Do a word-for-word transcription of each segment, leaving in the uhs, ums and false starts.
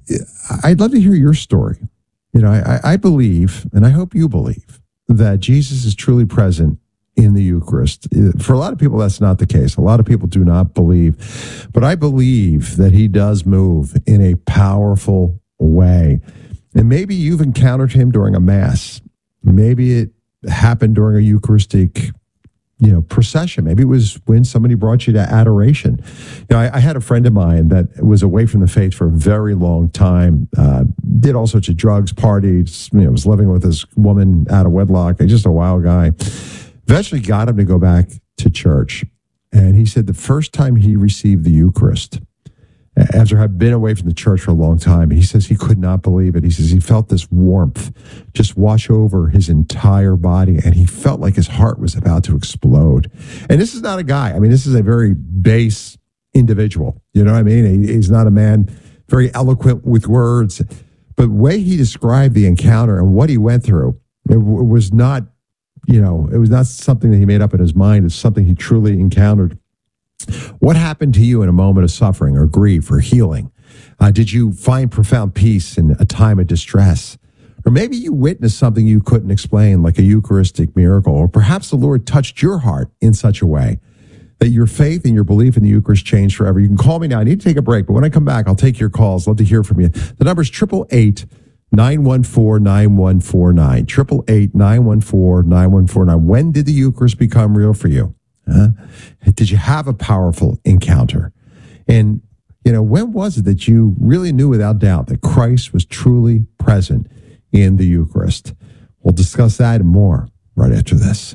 I'd love to hear your story. You know, I, I believe, and I hope you believe, that Jesus is truly present in the Eucharist. For a lot of people, that's not the case. A lot of people do not believe. But I believe that he does move in a powerful way. And maybe you've encountered him during a Mass. Maybe it happened during a Eucharistic, you know, procession. Maybe it was when somebody brought you to adoration. You know, I, I had a friend of mine that was away from the faith for a very long time, uh, did all sorts of drugs, partied, you know, was living with this woman out of wedlock, just a wild guy. Eventually got him to go back to church. And he said the first time he received the Eucharist, after having been away from the church for a long time, he says he could not believe it. He says he felt this warmth just wash over his entire body, and he felt like his heart was about to explode. And this is not a guy. I mean, this is a very base individual. You know what I mean? He, he's not a man very eloquent with words. But the way he described the encounter and what he went through, it, it was not, you know, it was not something that he made up in his mind. It's something he truly encountered. What happened to you in a moment of suffering or grief or healing? Uh, did you find profound peace in a time of distress? Or maybe you witnessed something you couldn't explain, like a Eucharistic miracle. Or perhaps the Lord touched your heart in such a way that your faith and your belief in the Eucharist changed forever. You can call me now. I need to take a break, but when I come back, I'll take your calls. Love to hear from you. The number is eight eight eight, nine one four, nine one four nine. eight eight eight, nine one four, nine one four nine. When did the Eucharist become real for you? Huh? Did you have a powerful encounter? And, you know, when was it that you really knew without doubt that Christ was truly present in the Eucharist? We'll discuss that and more right after this.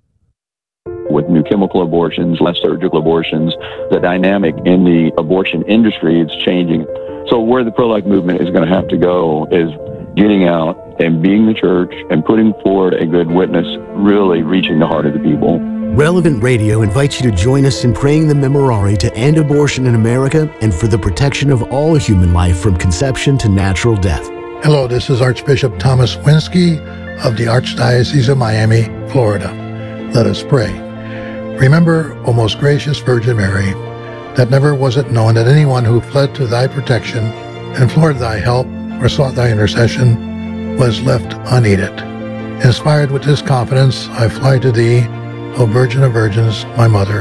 With new chemical abortions, less surgical abortions, the dynamic in the abortion industry is changing. So where the pro-life movement is going to have to go is getting out and being the church and putting forward a good witness, really reaching the heart of the people. Relevant Radio invites you to join us in praying the Memorare to end abortion in America and for the protection of all human life from conception to natural death. Hello, this is Archbishop Thomas Winsky of the Archdiocese of Miami, Florida. Let us pray. Remember, O most gracious Virgin Mary, that never was it known that anyone who fled to thy protection, implored thy help, or sought thy intercession was left unaided. Inspired with this confidence, I fly to thee, O Virgin of Virgins, my Mother.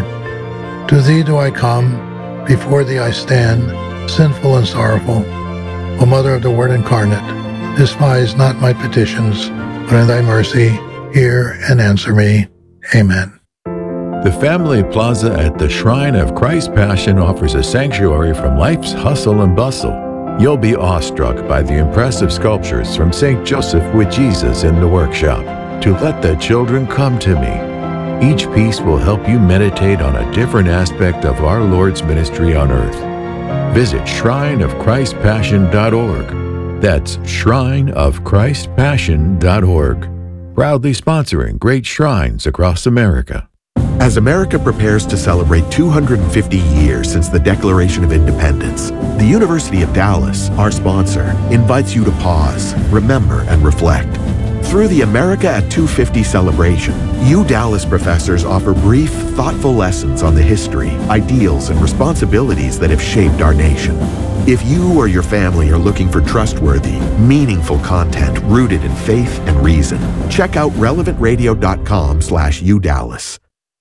To thee do I come, before thee I stand, sinful and sorrowful. O Mother of the Word incarnate, despise not my petitions, but in thy mercy hear and answer me. Amen. The Family Plaza at the Shrine of Christ Passion offers a sanctuary from life's hustle and bustle. You'll be awestruck by the impressive sculptures from Saint Joseph with Jesus in the workshop, To Let the Children Come to Me. Each piece will help you meditate on a different aspect of our Lord's ministry on earth. Visit shrine of christ passion dot org. That's shrine of christ passion dot org. Proudly sponsoring great shrines across America. As America prepares to celebrate two hundred fifty years since the Declaration of Independence, the University of Dallas, our sponsor, invites you to pause, remember, and reflect. Through the America at two fifty celebration, U Dallas professors offer brief, thoughtful lessons on the history, ideals, and responsibilities that have shaped our nation. If you or your family are looking for trustworthy, meaningful content rooted in faith and reason, check out relevant radio dot com slash U Dallas.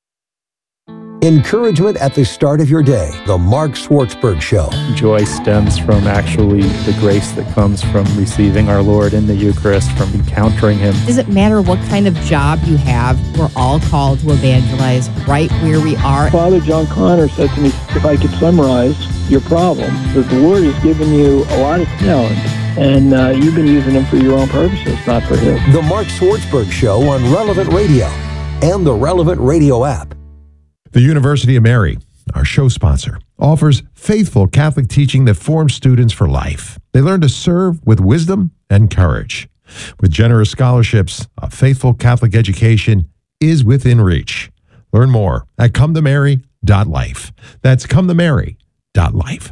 Encouragement at the start of your day. The Mark Schwartzberg Show. Joy stems from actually the grace that comes from receiving our Lord in the Eucharist, from encountering Him. Does it matter what kind of job you have? We're all called to evangelize right where we are. Father John Connor said to me, if I could summarize your problem, that the Lord has given you a lot of talent, and uh, you've been using them for your own purposes, not for His. The Mark Schwartzberg Show on Relevant Radio and the Relevant Radio app. The University of Mary, our show sponsor, offers faithful Catholic teaching that forms students for life. They learn to serve with wisdom and courage. With generous scholarships, a faithful Catholic education is within reach. Learn more at come to mary dot life. That's come to mary dot life.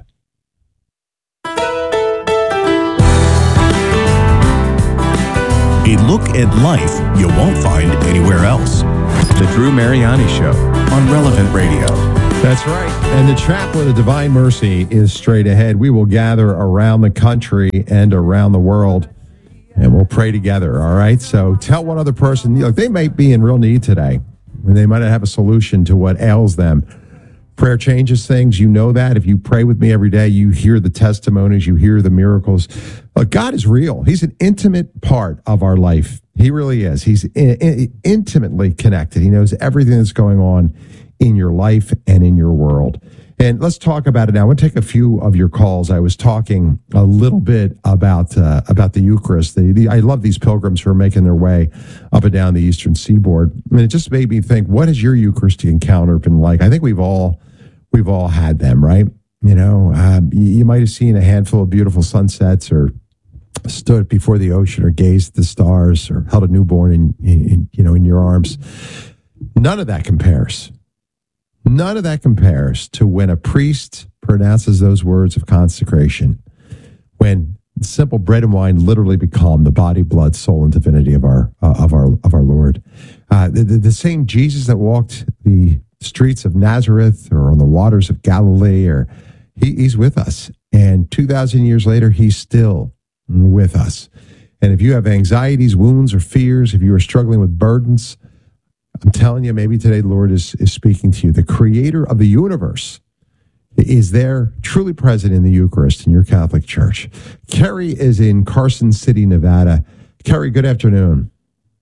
A look at life you won't find anywhere else. The Drew Mariani Show on Relevant Radio. That's right. And the Chaplet of Divine Mercy is straight ahead. We will gather around the country and around the world, and we'll pray together, all right? So tell one other person, look, they might be in real need today, and they might not have a solution to what ails them. Prayer changes things. You know that. If you pray with me every day, you hear the testimonies, you hear the miracles. Look, God is real. He's an intimate part of our life. He really is. He's in, in, intimately connected. He knows everything that's going on in your life and in your world. And let's talk about it now. I want to take a few of your calls. I was talking a little bit about uh, about the Eucharist. The, the, I love these pilgrims who are making their way up and down the Eastern Seaboard. I mean, it just made me think, what has your Eucharistic encounter been like? I think we've all we've all had them, right? You know, um, you, you might have seen a handful of beautiful sunsets, or stood before the ocean, or gazed at the stars, or held a newborn in, in, in you know in your arms. None of that compares. None of that compares to when a priest pronounces those words of consecration, when simple bread and wine literally become the body, blood, soul, and divinity of our uh, of our of our Lord. Uh, the, the, the same Jesus that walked the streets of Nazareth or on the waters of Galilee, or he, he's with us. And two thousand years later, he's still with us. And if you have anxieties, wounds, or fears, if you are struggling with burdens, I'm telling you, maybe today the Lord is, is speaking to you. The creator of the universe is there, truly present in the Eucharist in your Catholic Church. Kerry is in Carson City, Nevada. Kerry, good afternoon.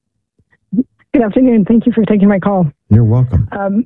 Good afternoon. Thank you for taking my call. You're welcome. Um,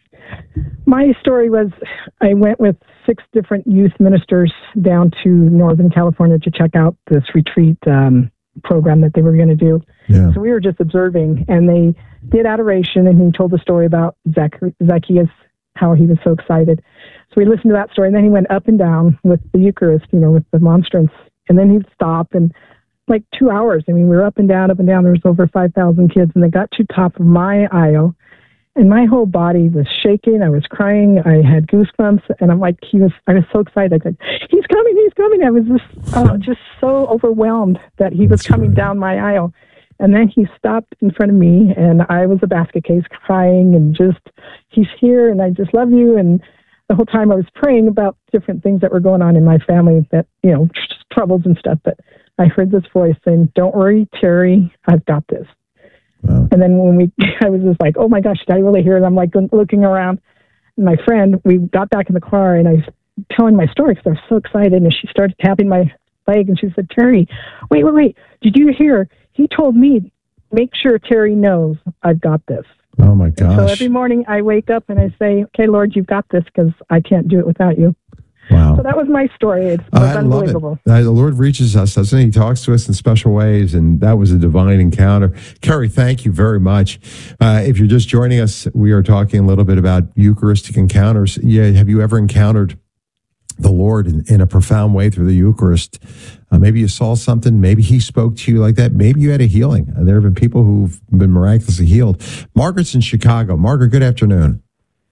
my story was I went with six different youth ministers down to Northern California to check out this retreat um, program that they were going to do. Yeah. So we were just observing, and they did adoration, and he told the story about Zac- Zacchaeus, how he was so excited. So we listened to that story, and then he went up and down with the Eucharist, you know, with the monstrance, and then he'd stop, and like two hours, I mean, we were up and down, up and down. There was over five thousand kids, and they got to top of my aisle, and my whole body was shaking. I was crying. I had goosebumps, and I'm like, he was, I was so excited. I said, he's coming, he's coming. I was just, uh, just so overwhelmed that he was That's coming right. down my aisle. And then he stopped in front of me, and I was a basket case crying, and just, he's here, and I just love you. And the whole time I was praying about different things that were going on in my family, that, you know, just troubles and stuff. But I heard this voice saying, don't worry, Terry, I've got this. Wow. And then when we, I was just like, oh my gosh, did I really hear it? I'm like looking around. And my friend, we got back in the car, and I was telling my story because I was so excited. And she started tapping my leg, and she said, Terry, wait, wait, wait. Did you hear? He told me, make sure Terry knows I've got this. Oh my gosh. So every morning I wake up and I say, okay, Lord, you've got this, because I can't do it without you. Wow. So that was my story. It was I love unbelievable. it. Uh, the Lord reaches us, doesn't he? He talks to us in special ways, and that was a divine encounter. Kerry, thank you very much. Uh, if you're just joining us, we are talking a little bit about Eucharistic encounters. Yeah, have you ever encountered the Lord in, in a profound way through the Eucharist? Uh, maybe you saw something. Maybe he spoke to you like that. Maybe you had a healing. Uh, there have been people who've been miraculously healed. Margaret's in Chicago. Margaret, good afternoon.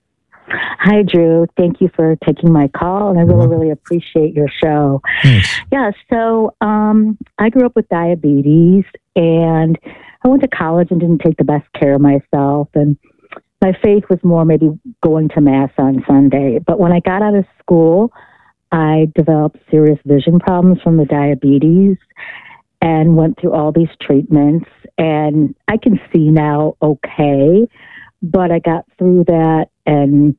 Hi, Drew. Thank you for taking my call, and I really, really appreciate your show. Thanks. Yeah, so um, I grew up with diabetes, and I went to college and didn't take the best care of myself, and my faith was more maybe going to Mass on Sunday. But when I got out of school, I developed serious vision problems from the diabetes and went through all these treatments, and I can see now okay, but I got through that, and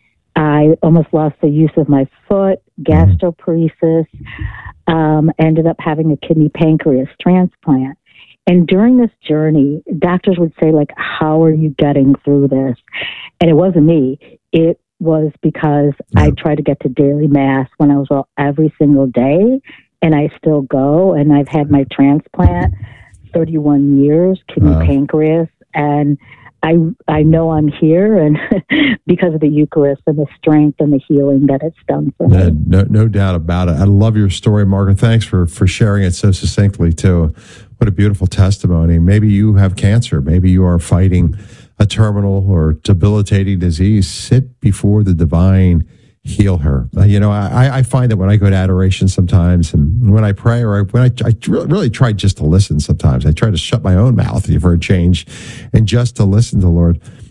I almost lost the use of my foot, gastroparesis, um, ended up having a kidney pancreas transplant. And during this journey, doctors would say, like, how are you getting through this? And it wasn't me. It was because yeah. I tried to get to daily Mass when I was well every single day, and I still go. And I've had my transplant thirty-one years, kidney wow. pancreas, and I I know I'm here, and because of the Eucharist and the strength and the healing that it's done for me. No, no, no doubt about it. I love your story, Margaret. Thanks for, for sharing it so succinctly, too. What a beautiful testimony. Maybe you have cancer. Maybe you are fighting a terminal or debilitating disease. Sit before the divine, heal her. Uh, you know, I, I find that when I go to adoration sometimes, and when I pray, or I, when I, I really, really try just to listen sometimes, I try to shut my own mouth for a change and just to listen to the Lord.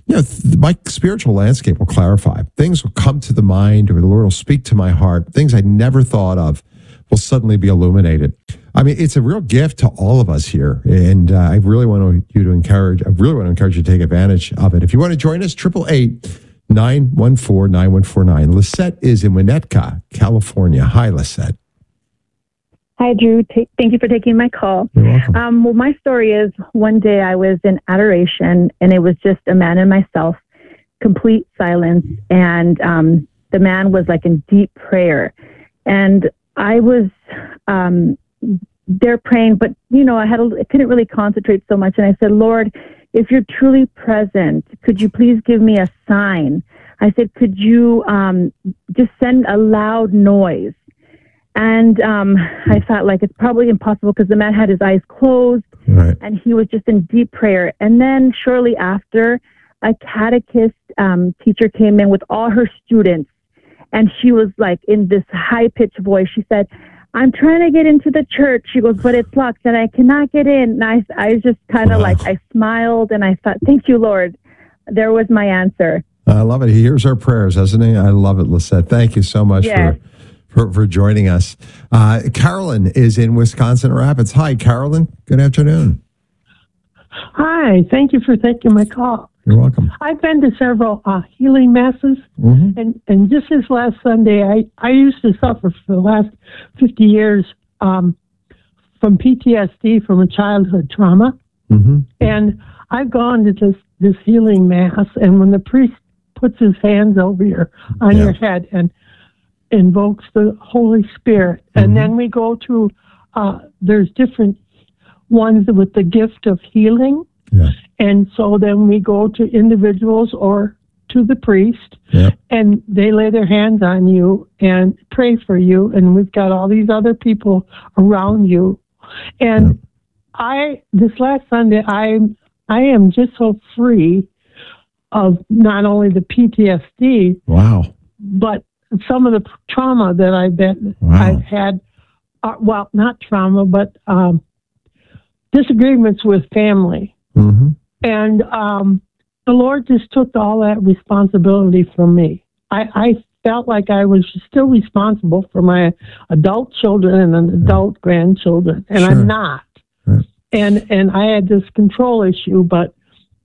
you know, th- my spiritual landscape will clarify. Things will come to the mind, or the Lord will speak to my heart. Things I never thought of will suddenly be illuminated. I mean, it's a real gift to all of us here, and uh, I really want to, you to encourage. I really want to encourage you to take advantage of it. If you want to join us, triple eight nine one four nine one four nine. Lisette is in Winnetka, California. Hi, Lisette. Hi, Drew. T- thank you for taking my call. You're welcome. Um, well, my story is one day I was in adoration, and it was just a man and myself, complete silence, and um, the man was like in deep prayer, and I was um, there praying, but you know, I had a, I couldn't really concentrate so much, and I said, Lord, if you're truly present, could you please give me a sign? I said, could you um, just send a loud noise? And um, I thought, like, it's probably impossible because the man had his eyes closed, right. and he was just in deep prayer. And then shortly after, a catechist um, teacher came in with all her students, and she was like in this high-pitched voice. She said, I'm trying to get into the church. She goes, but it's locked, and I cannot get in. And I, I just kind of wow. like, I smiled, and I thought, thank you, Lord. There was my answer. I love it. He hears our prayers, doesn't he? I love it, Lisette. Thank you so much yes. for... For, for joining us. Uh, Carolyn is in Wisconsin Rapids. Hi, Carolyn. Good afternoon. Hi. Thank you for taking my call. You're welcome. I've been to several uh, healing masses, mm-hmm. and, and just this last Sunday, I, I used to suffer for the last fifty years um, from P T S D from a childhood trauma. Mm-hmm. And I've gone to this, this healing mass, and when the priest puts his hands over your on yeah. your head and invokes the Holy Spirit. And mm-hmm. then we go to, uh, there's different ones with the gift of healing. Yeah. And so then we go to individuals or to the priest, yeah. and they lay their hands on you and pray for you. And we've got all these other people around you. And yeah. I, this last Sunday, I, I am just so free of not only the P T S D, wow, but some of the trauma that I've been, wow. I've had, uh, well, not trauma, but um, disagreements with family. Mm-hmm. And um, the Lord just took all that responsibility from me. I, I felt like I was still responsible for my adult children and adult grandchildren, and sure. I'm not. Right. And and I had this control issue, but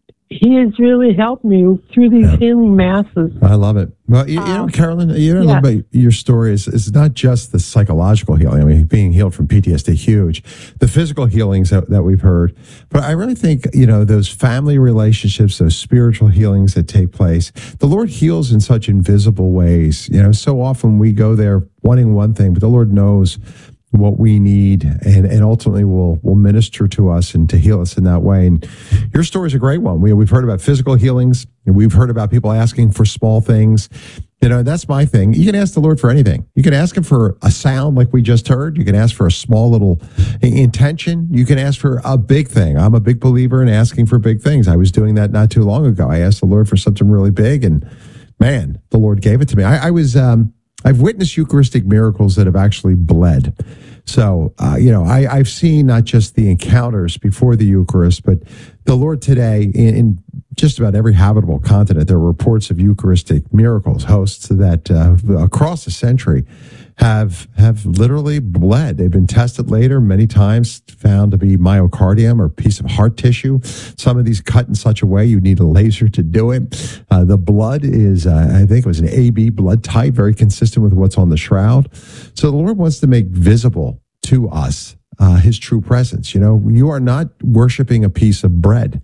He has really helped me through these yeah. healing masses. I love it. Well, you, you know, um, Carolyn, you know, yeah. about your story is it's not just the psychological healing. I mean, being healed from P T S D, huge. The physical healings that, that we've heard. But I really think, you know, those family relationships, those spiritual healings that take place, the Lord heals in such invisible ways. You know, so often we go there wanting one thing, but the Lord knows what we need, and, and ultimately will will minister to us and to heal us in that way. And your story is a great one. We, we've heard about physical healings, and we've heard about people asking for small things. You know, that's my thing. You can ask the Lord for anything. You can ask him for a sound like we just heard. You can ask for a small little intention. You can ask for a big thing. I'm a big believer in asking for big things. I was doing that not too long ago. I asked the Lord for something really big, and man, the Lord gave it to me. I, I was... Um, I've witnessed Eucharistic miracles that have actually bled. So, uh, you know, I, I've seen not just the encounters before the Eucharist, but the Lord today in, in just about every habitable continent, there are reports of Eucharistic miracles, hosts that uh, across the century have have literally bled. They've been tested later, many times found to be myocardium or a piece of heart tissue. Some of these cut in such a way you need a laser to do it. Uh, the blood is, uh, I think it was an A B blood type, very consistent with what's on the shroud. So the Lord wants to make visible to us uh, his true presence. You know, you are not worshiping a piece of bread.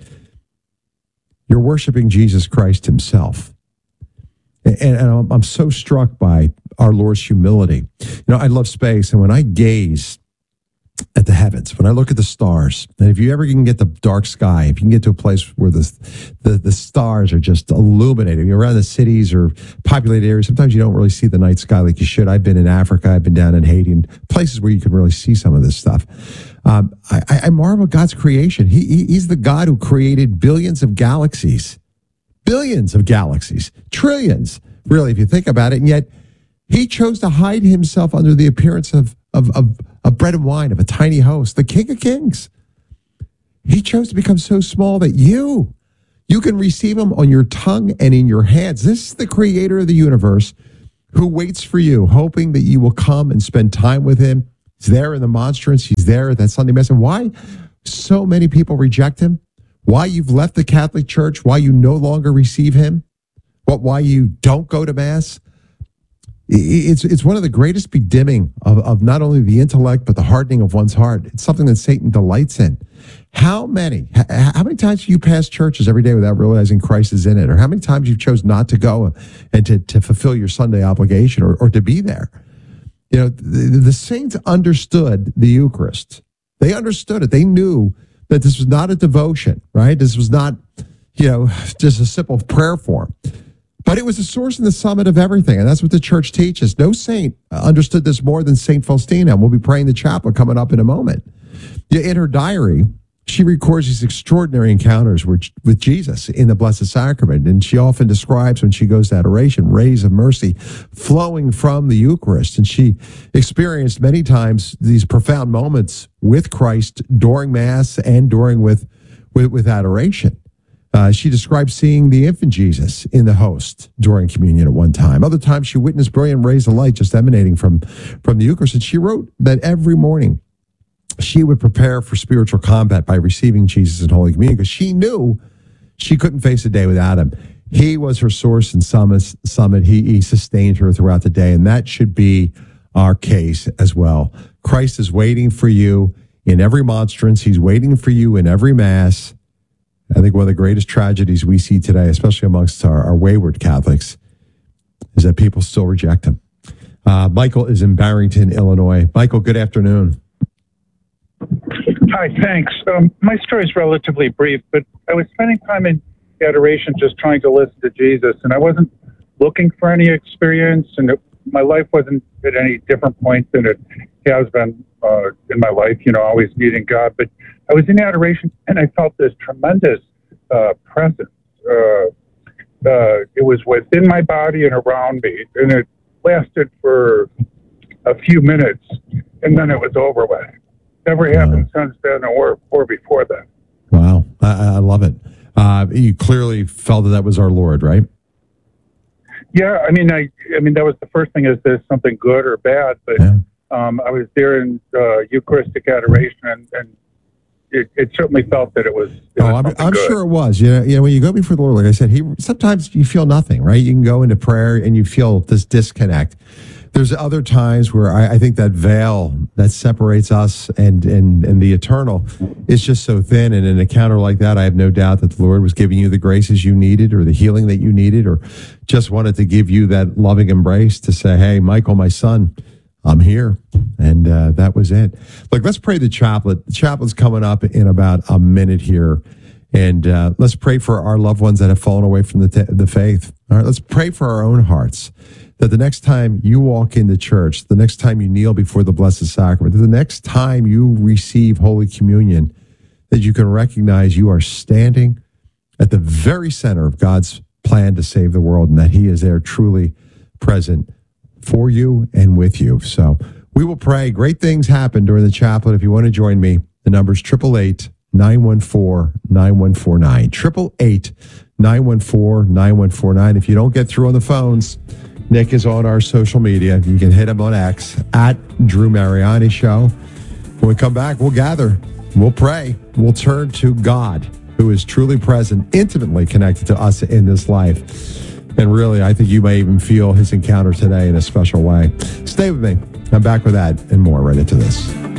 You're worshiping Jesus Christ himself. And, and I'm so struck by our Lord's humility. You know, I love space, and when I gaze at the heavens, when I look at the stars, and if you ever can get the dark sky, if you can get to a place where the the, the stars are just illuminated, you're around the cities or populated areas, sometimes you don't really see the night sky like you should. I've been in Africa, I've been down in Haiti, and places where you can really see some of this stuff. Um, I, I marvel at God's creation. He, he He's the God who created billions of galaxies. Billions of galaxies, trillions, really, if you think about it. And yet he chose to hide himself under the appearance of, of, of, of bread and wine, of a tiny host, the King of Kings. He chose to become so small that you, You can receive him on your tongue and in your hands. This is the creator of the universe who waits for you, hoping that you will come and spend time with him. He's there in the monstrance. He's there at that Sunday Mass. And why so many people reject him? Why you've left the Catholic Church? Why you no longer receive him? What? Why you don't go to Mass? It's it's one of the greatest bedimming of, of not only the intellect, but the hardening of one's heart. It's something that Satan delights in. How many, how many times do you pass churches every day without realizing Christ is in it? Or how many times you chose not to go and to, to fulfill your Sunday obligation or, or to be there? You know, the, the saints understood the Eucharist. They understood it. They knew that this was not a devotion, right? This was not, you know, just a simple prayer form. But it was the source and the summit of everything, and that's what the church teaches. No saint understood this more than Saint Faustina, and we'll be praying the chaplet coming up in a moment. In her diary, she records these extraordinary encounters with, with Jesus in the Blessed Sacrament, and she often describes when she goes to adoration, rays of mercy flowing from the Eucharist, and she experienced many times these profound moments with Christ during Mass and during with, with, with adoration. Uh, she described seeing the infant Jesus in the host during communion at one time. Other times she witnessed brilliant rays of light just emanating from, from the Eucharist. And she wrote that every morning she would prepare for spiritual combat by receiving Jesus in Holy Communion because she knew she couldn't face a day without him. He was her source and summit. summit. He, he sustained her throughout the day. And that should be our case as well. Christ is waiting for you in every monstrance. He's waiting for you in every Mass. I think one of the greatest tragedies we see today, especially amongst our, our wayward Catholics, is that people still reject him. Uh, Michael is in Barrington, Illinois. Michael, good afternoon. Hi, thanks. Um, my story is relatively brief, but I was spending time in adoration just trying to listen to Jesus, and I wasn't looking for any experience, and it, my life wasn't at any different point than it has been uh, in my life, you know, always needing God. But I was in adoration, and I felt this tremendous uh, presence. Uh, uh, it was within my body and around me, and it lasted for a few minutes, and then it was over with. Never happened uh, since then or, or before that. Wow, I, I love it. Uh, you clearly felt that that was our Lord, right? Yeah, I mean, I, I mean, that was the first thing. Is this something good or bad? But yeah. um, I was there in uh, Eucharistic adoration, and, and it, it certainly felt that it was. It oh, was I'm, I'm good. sure it was. You know, you know, when you go before the Lord, like I said, he sometimes you feel nothing, right? You can go into prayer and you feel this disconnect. There's other times where I, I think that veil that separates us and, and, and the eternal is just so thin. And in an encounter like that, I have no doubt that the Lord was giving you the graces you needed or the healing that you needed or just wanted to give you that loving embrace to say, hey, Michael, my son, I'm here. And uh, that was it. Look, let's pray the chaplet. The chaplet's coming up in about a minute here. And uh, let's pray for our loved ones that have fallen away from the, t- the faith. All right, let's pray for our own hearts. That the next time you walk into church, the next time you kneel before the Blessed Sacrament, the next time you receive Holy Communion, that you can recognize you are standing at the very center of God's plan to save the world and that he is there truly present for you and with you. So we will pray. Great things happen during the chaplet. If you want to join me, the number is eight eight eight, nine one four, nine one four nine. eight eight eight, nine one four, nine one four nine. If you don't get through on the phones, Nick is on our social media. You can hit him on X, at Drew Mariani Show. When we come back, we'll gather. We'll pray. We'll turn to God, who is truly present, intimately connected to us in this life. And really, I think you may even feel his encounter today in a special way. Stay with me. I'm back with that and more right into this.